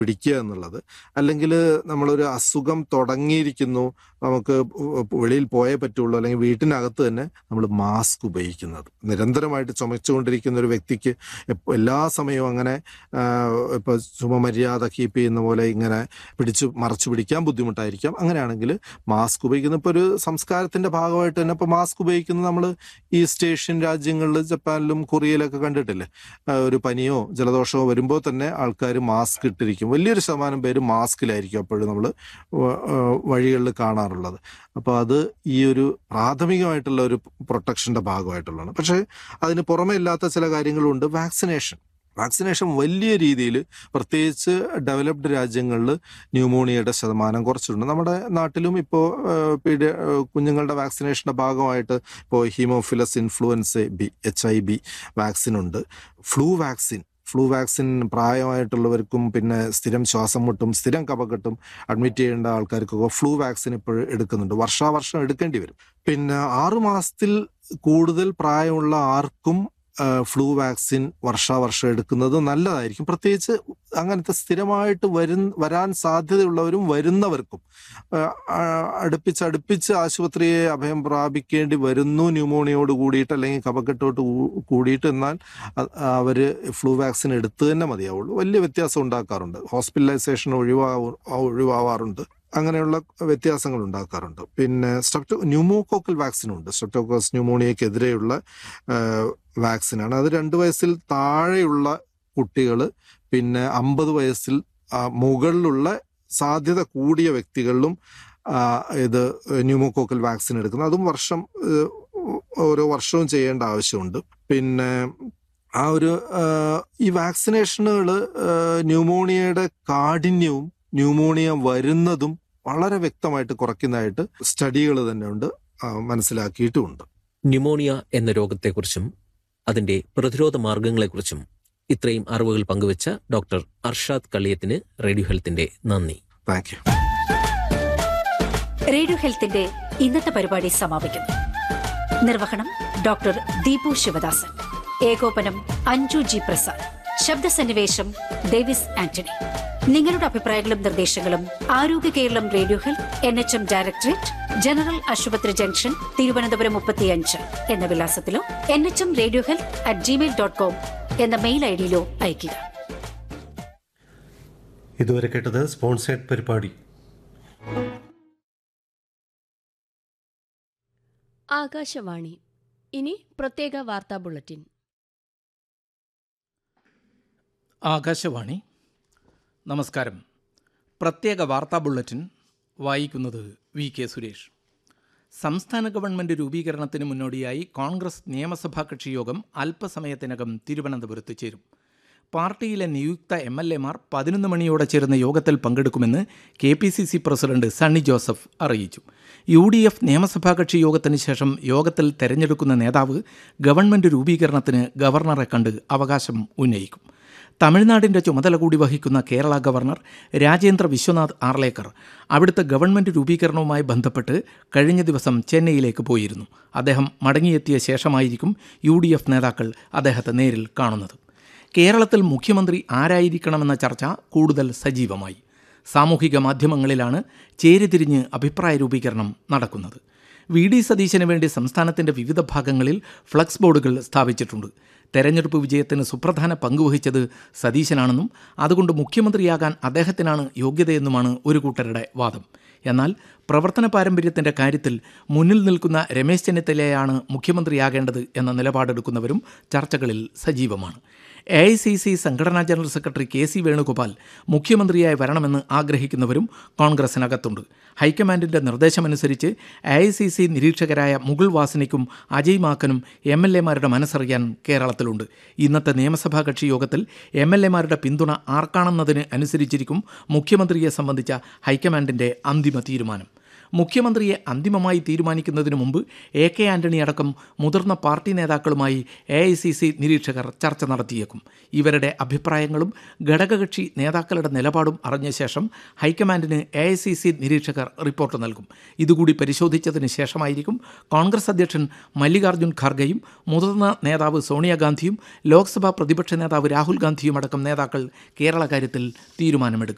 പിടിക്കുക എന്നുള്ളത്. അല്ലെങ്കിൽ നമ്മളൊരു അസുഖം തുടങ്ങിയിരിക്കുന്നു, നമുക്ക് വെളിയിൽ പോയേ പറ്റുള്ളൂ, അല്ലെങ്കിൽ വീട്ടിനകത്ത് തന്നെ നമ്മൾ മാസ്ക് ഉപയോഗിക്കുന്നത്. നിരന്തരമായിട്ട് ചുമച്ചുകൊണ്ടിരിക്കുന്ന ഒരു വ്യക്തിക്ക് എല്ലാ സമയവും അങ്ങനെ ഇപ്പോൾ ചുമമര്യാദ കീപ്പ് ചെയ്യുന്ന പോലെ ഇങ്ങനെ മറച്ചു പിടിക്കാൻ ബുദ്ധിമുട്ടായിരിക്കാം. അങ്ങനെയാണെങ്കിൽ മാസ്ക് ഉപയോഗിക്കുന്നത് ഇപ്പോൾ ഒരു സംസ്കാരത്തിൻ്റെ ഭാഗമായിട്ട് തന്നെ ഇപ്പോൾ മാസ്ക് ഉപയോഗിക്കുന്നത് നമ്മൾ ഈസ്റ്റ് ഏഷ്യൻ രാജ്യങ്ങളിൽ ജപ്പാനിലും കൊറിയയിലൊക്കെ കണ്ടിട്ടില്ലേ. ഒരു പനിയോ ജലദോഷമോ വരുമ്പോൾ തന്നെ ആൾക്കാർ മാസ്ക് ഇട്ടിരിക്കും. വലിയൊരു ശതമാനം പേര് മാസ്കിലായിരിക്കും അപ്പോഴും നമ്മൾ വഴികളിൽ കാണാറുള്ളത്. അപ്പോൾ അത് ഈ ഒരു പ്രാഥമികമായിട്ടുള്ള ഒരു പ്രൊട്ടക്ഷൻ്റെ ഭാഗമായിട്ടുള്ളതാണ്. പക്ഷേ അതിന് പുറമെ ഇല്ലാത്ത ചില കാര്യങ്ങളുണ്ട്. വാക്സിനേഷൻ വലിയ രീതിയിൽ പ്രത്യേകിച്ച് ഡെവലപ്ഡ് രാജ്യങ്ങളിൽ ന്യൂമോണിയയുടെ ശതമാനം കുറച്ചിട്ടുണ്ട്. നമ്മുടെ നാട്ടിലും ഇപ്പോൾ കുഞ്ഞുങ്ങളുടെ വാക്സിനേഷൻ്റെ ഭാഗമായിട്ട് ഇപ്പോൾ Haemophilus influenza B HIV വാക്സിനുണ്ട്. Flu vaccine പ്രായമായിട്ടുള്ളവർക്കും പിന്നെ സ്ഥിരം ശ്വാസം മുട്ടും സ്ഥിരം കഫക്കെട്ടും അഡ്മിറ്റ് ചെയ്യേണ്ട ആൾക്കാർക്കൊക്കെ ഫ്ലൂ വാക്സിൻ ഇപ്പോൾ എടുക്കുന്നുണ്ട്. വർഷാവർഷം എടുക്കേണ്ടി വരും. പിന്നെ 6 മാസത്തിൽ കൂടുതൽ പ്രായമുള്ള ആർക്കും ഫ്ലൂ വാക്സിൻ വർഷാവർഷം എടുക്കുന്നത് നല്ലതായിരിക്കും. പ്രത്യേകിച്ച് അങ്ങനത്തെ സ്ഥിരമായിട്ട് വരാൻ സാധ്യതയുള്ളവരും വരുന്നവർക്കും അടുപ്പിച്ച് ആശുപത്രിയെ അഭയം പ്രാപിക്കേണ്ടി വരുന്നു ന്യൂമോണിയോട് കൂടിയിട്ട് അല്ലെങ്കിൽ കഫക്കെട്ടോട്ട് കൂടിയിട്ട്. എന്നാൽ അവർ ഫ്ലൂ വാക്സിൻ എടുത്തു തന്നെ മതിയാവുള്ളൂ. വലിയ വ്യത്യാസം ഉണ്ടാക്കാറുണ്ട്. ഹോസ്പിറ്റലൈസേഷൻ ഒഴിവാവാറുണ്ട്. അങ്ങനെയുള്ള വ്യത്യാസങ്ങൾ ഉണ്ടാക്കാറുണ്ട്. പിന്നെ ന്യൂമോകോക്കൽ വാക്സിനുണ്ട്. സ്ട്രെപ്റ്റോകോക്കസ് ന്യൂമോണിയക്കെതിരെയുള്ള വാക്സിനാണ്. അത് 2 വയസ്സിൽ താഴെയുള്ള കുട്ടികൾ, പിന്നെ 50 വയസ്സിൽ മുകളിലുള്ള സാധ്യത കൂടിയ വ്യക്തികളിലും ഇത് ന്യൂമോകോക്കൽ വാക്സിൻ എടുക്കുന്നത്. അതും ഓരോ വർഷവും ചെയ്യേണ്ട ആവശ്യമുണ്ട്. പിന്നെ ഈ വാക്സിനേഷനുകൾ ന്യൂമോണിയയുടെ കാഠിന്യവും ന്യൂമോണിയ വരുന്നതും വളരെ വ്യക്തമായിട്ട് കുറയ്ക്കുന്നതായിട്ട് സ്റ്റഡികൾ തന്നെ ഉണ്ട്, മനസ്സിലാക്കിയിട്ടുമുണ്ട്. ന്യൂമോണിയ എന്ന രോഗത്തെക്കുറിച്ചും അതിന്റെ പ്രതിരോധ മാർഗങ്ങളെക്കുറിച്ചും ഇത്രയും അറിവുകൾ പങ്കുവച്ച ഡോക്ടർ അർഷാദ് കളിയത്തിന് റേഡിയോ ഹെൽത്തിന്റെ നന്ദി. Thank you. റേഡിയോ ഹെൽത്തിന്റെ ഇന്നത്തെ പരിപാടി സമാപിക്കുന്നു. നിർവഹണം ഡോക്ടർ ദീപു ശിവദാസൻ. ഏകോപനം അഞ്ജു ജി പ്രസാദ്. ശബ്ദസന്നിവേശം ഡേവിസ് ആന്റണി. നിങ്ങളുടെ അഭിപ്രായങ്ങളും നിർദ്ദേശങ്ങളും ആരോഗ്യ Keralam radio health NHM directorate, general ആശുപത്രി ജംഗ്ഷൻ, തിരുവനന്തപുരം 35 എന്ന വിലാസത്തിലോ nhmradiohealth@gmail.com എന്ന മെയിൽ ഐഡിയിലോ അയയ്ക്കുക. ഇതുവരെ കേട്ടത് സ്പോൺസേഡ് പരിപാടി. ആകാശവാണി. ഇനി പ്രത്യേക വാർത്താ ബുള്ളറ്റിൻ. ആകാശവാണി. നമസ്കാരം. പ്രത്യേക വാർത്താ ബുള്ളറ്റിൻ വായിക്കുന്നത് VK സുരേഷ്. സംസ്ഥാന ഗവൺമെൻറ് രൂപീകരണത്തിന് മുന്നോടിയായി കോൺഗ്രസ് നിയമസഭാ കക്ഷി യോഗം അല്പസമയത്തിനകം തിരുവനന്തപുരത്ത് ചേരും. പാർട്ടിയിലെ നിയുക്ത MLA മാർ 11 മണിയോടെ ചേരുന്ന യോഗത്തിൽ പങ്കെടുക്കുമെന്ന് KPCC പ്രസിഡന്റ് സണ്ണി ജോസഫ് അറിയിച്ചു. UDF നിയമസഭാ കക്ഷി യോഗത്തിന് ശേഷം യോഗത്തിൽ തെരഞ്ഞെടുക്കുന്ന നേതാവ് ഗവൺമെൻറ് രൂപീകരണത്തിന് ഗവർണറെ കണ്ട് അവകാശം ഉന്നയിക്കും. തമിഴ്നാടിൻ്റെ ചുമതല കൂടി വഹിക്കുന്ന കേരള ഗവർണർ രാജേന്ദ്ര വിശ്വനാഥ് ആർലേക്കർ അവിടുത്തെ ഗവൺമെൻറ് രൂപീകരണവുമായി ബന്ധപ്പെട്ട് കഴിഞ്ഞ ദിവസം ചെന്നൈയിലേക്ക് പോയിരുന്നു. അദ്ദേഹം മടങ്ങിയെത്തിയ ശേഷമായിരിക്കും UDF നേതാക്കൾ അദ്ദേഹത്തെ നേരിൽ കാണുന്നത്. കേരളത്തിൽ മുഖ്യമന്ത്രി ആരായിരിക്കണമെന്ന ചർച്ച കൂടുതൽ സജീവമായി. സാമൂഹിക മാധ്യമങ്ങളിലാണ് ചേരിതിരിഞ്ഞ് അഭിപ്രായ രൂപീകരണം നടക്കുന്നത്. VD സതീശന് വേണ്ടി സംസ്ഥാനത്തിൻ്റെ വിവിധ ഭാഗങ്ങളിൽ ഫ്ലക്സ് ബോർഡുകൾ സ്ഥാപിച്ചിട്ടുണ്ട്. തെരഞ്ഞെടുപ്പ് വിജയത്തിന് സുപ്രധാന പങ്കുവഹിച്ചത് സതീശനാണെന്നും അതുകൊണ്ട് മുഖ്യമന്ത്രിയാകാൻ അദ്ദേഹത്തിനാണ് യോഗ്യതയെന്നുമാണ് ഒരു കൂട്ടരുടെ വാദം. എന്നാൽ പ്രവർത്തന പാരമ്പര്യത്തിൻ്റെ കാര്യത്തിൽ മുന്നിൽ നിൽക്കുന്ന രമേശ് ചെന്നിത്തലയാണ് മുഖ്യമന്ത്രിയാകേണ്ടത് എന്ന നിലപാടെടുക്കുന്നവരും ചർച്ചകളിൽ സജീവമാണ്. AICC സംഘടനാ ജനറൽ സെക്രട്ടറി KC വേണുഗോപാൽ മുഖ്യമന്ത്രിയായി വരണമെന്ന് ആഗ്രഹിക്കുന്നവരും കോൺഗ്രസിനകത്തുണ്ട്. ഹൈക്കമാൻഡിൻ്റെ നിർദ്ദേശമനുസരിച്ച് AICC നിരീക്ഷകരായ മുകുൾ വാസനിക്കും അജയ് മാക്കനും MLA-മാരുടെ മനസ്സറിയാൻ കേരളത്തിലുണ്ട്. ഇന്നത്തെ നിയമസഭാ കക്ഷി യോഗത്തിൽ MLA-മാരുടെ പിന്തുണ ആർക്കാണെന്നതിന് അനുസരിച്ചിരിക്കും മുഖ്യമന്ത്രിയെ സംബന്ധിച്ച ഹൈക്കമാൻഡിൻ്റെ അന്തിമ തീരുമാനം. മുഖ്യമന്ത്രിയെ അന്തിമമായി തീരുമാനിക്കുന്നതിന് മുമ്പ് AK ആന്റണി അടക്കം മുതിർന്ന പാർട്ടി നേതാക്കളുമായി AICC നിരീക്ഷകർ ചർച്ച നടത്തിയേക്കും. ഇവരുടെ അഭിപ്രായങ്ങളും ഘടകകക്ഷി നേതാക്കളുടെ നിലപാടും അറിഞ്ഞ ശേഷം ഹൈക്കമാൻഡിന് AICC നിരീക്ഷകർ റിപ്പോർട്ട് നൽകും. ഇതുകൂടി പരിശോധിച്ചതിന് ശേഷമായിരിക്കും കോൺഗ്രസ് അധ്യക്ഷൻ മല്ലികാർജ്ജുൻ ഖാർഗെയും മുതിർന്ന നേതാവ് സോണിയാഗാന്ധിയും ലോക്സഭാ പ്രതിപക്ഷ നേതാവ് രാഹുൽ ഗാന്ധിയും അടക്കം നേതാക്കൾ കേരള കാര്യത്തിൽ തീരുമാനമെടുക്കുക.